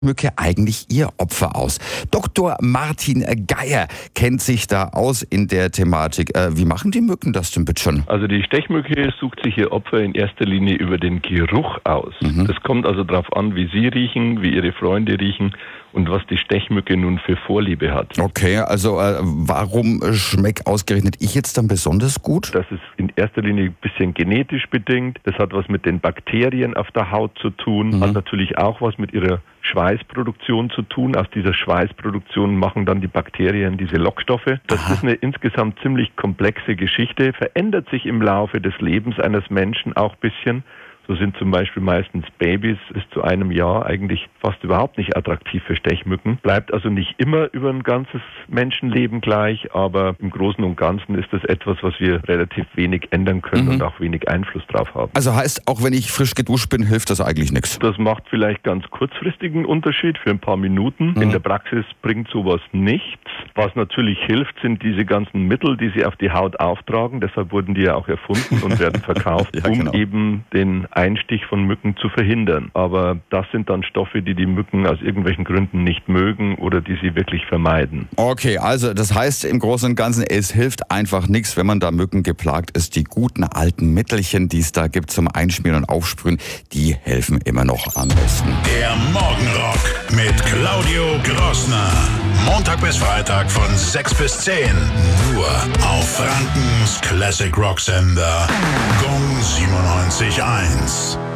Mücke eigentlich ihr Opfer aus? Dr. Martin Geier kennt sich da aus in der Thematik. Wie machen die Mücken das denn bitte schon? Also die Stechmücke sucht sich ihr Opfer in erster Linie über den Geruch aus. Das kommt also darauf an, wie sie riechen, wie ihre Freunde riechen und was die Stechmücke nun für Vorliebe hat. Okay, also warum schmeckt ausgerechnet ich jetzt dann besonders gut? Das ist in erster Linie ein bisschen genetisch bedingt. Das hat was mit den Bakterien auf der Haut zu tun, hat natürlich auch was mit ihrer Schweißproduktion zu tun. Aus dieser Schweißproduktion machen dann die Bakterien diese Lockstoffe. Das ist eine insgesamt ziemlich komplexe Geschichte, verändert sich im Laufe des Lebens eines Menschen auch ein bisschen. So sind zum Beispiel meistens Babys bis zu einem Jahr eigentlich fast überhaupt nicht attraktiv für Stechmücken. Bleibt also nicht immer über ein ganzes Menschenleben gleich, aber im Großen und Ganzen ist das etwas, was wir relativ wenig ändern können und auch wenig Einfluss drauf haben. Also heißt, auch wenn ich frisch geduscht bin, hilft das eigentlich nichts? Das macht vielleicht ganz kurzfristigen Unterschied für ein paar Minuten. In der Praxis bringt sowas nichts. Was natürlich hilft, sind diese ganzen Mittel, die sie auf die Haut auftragen. Deshalb wurden die ja auch erfunden und werden verkauft, um eben den Einstich von Mücken zu verhindern. Aber das sind dann Stoffe, die die Mücken aus irgendwelchen Gründen nicht mögen oder die sie wirklich vermeiden. Okay, also das heißt im Großen und Ganzen, es hilft einfach nichts, wenn man da Mücken geplagt ist. Die guten alten Mittelchen, die es da gibt zum Einschmieren und Aufsprühen, die helfen immer noch am besten. Der Morgenrock mit Claudio Grossner. Montag bis Freitag von 6 bis 10. Nur auf Frankens Classic Rock Sender. Gong 97.1.